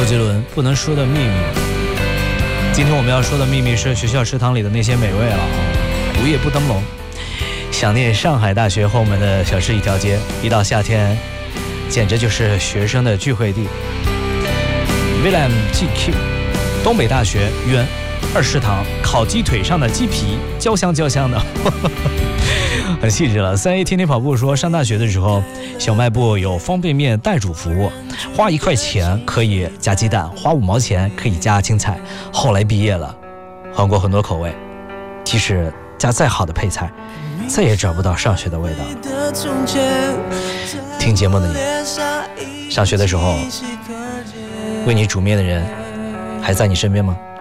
周杰伦不能说的秘密。今天我们要说的秘密是学校食堂里的那些美味了啊！午夜不灯笼，想念上海大学后门的小吃一条街，一到夏天，简直就是学生的聚会地。William GQ， 东北大学原二食堂烤鸡腿上的鸡皮，焦香焦香的，很细致了。3A 天天跑步说，上大学的时候，小卖部有方便面代煮服务，花1块钱可以加鸡蛋，花5毛钱可以加青菜。后来毕业了，换过很多口味，即使加再好的配菜，再也找不到上学的味道了。听节目的你，上学的时候为你煮面的人还在你身边吗？